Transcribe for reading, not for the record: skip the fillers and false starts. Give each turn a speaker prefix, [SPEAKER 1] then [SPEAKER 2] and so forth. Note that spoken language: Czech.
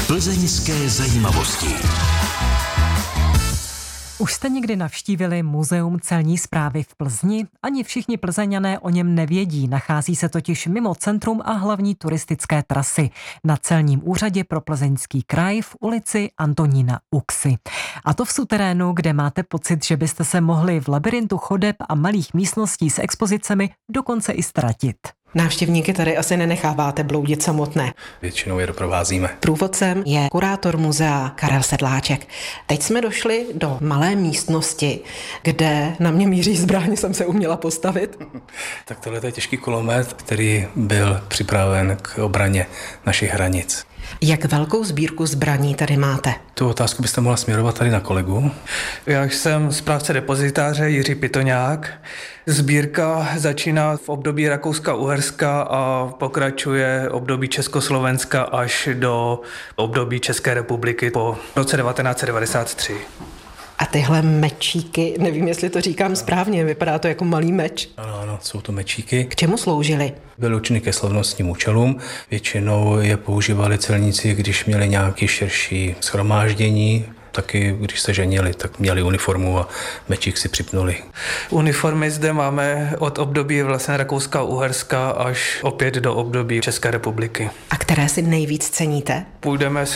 [SPEAKER 1] Plzeňské zajímavosti.
[SPEAKER 2] Už jste někdy navštívili Muzeum celní správy v Plzni? Ani všichni Plzeňané o něm nevědí. Nachází se totiž mimo centrum a hlavní turistické trasy na celním úřadě pro Plzeňský kraj v ulici Antonína Uxy. A to v suterénu, kde máte pocit, že byste se mohli v labirintu chodeb a malých místností s expozicemi dokonce i ztratit.
[SPEAKER 3] Návštěvníky tady asi nenecháváte bloudit samotné.
[SPEAKER 4] Většinou je doprovázíme.
[SPEAKER 3] Průvodcem je kurátor muzea Karel Sedláček. Teď jsme došli do malé místnosti, kde na mě míří zbraň, jsem se uměla postavit.
[SPEAKER 4] Tak tohle je těžký kulomet, který byl připraven k obraně našich hranic.
[SPEAKER 3] Jak velkou sbírku zbraní tady máte?
[SPEAKER 4] Tu otázku byste mohla směrovat tady na kolegu.
[SPEAKER 5] Já jsem správce depozitáře Jiří Pitoňák. Sbírka začíná v období Rakouska-Uherska a pokračuje období Československa až do období České republiky po roce 1993.
[SPEAKER 3] A tyhle mečíky, nevím, jestli to říkám správně, vypadá to jako malý meč.
[SPEAKER 4] Ano, jsou to mečíky.
[SPEAKER 3] K čemu sloužily?
[SPEAKER 4] Byly určeny ke slavnostním účelům. Většinou je používali celníci, když měli nějaké širší shromáždění. Taky, když se ženili, tak měli uniformu a mečík si připnuli.
[SPEAKER 5] Uniformy zde máme od období vlastně Rakouska-Uherska až opět do období České republiky.
[SPEAKER 3] A které si nejvíc ceníte?
[SPEAKER 5] Půjdeme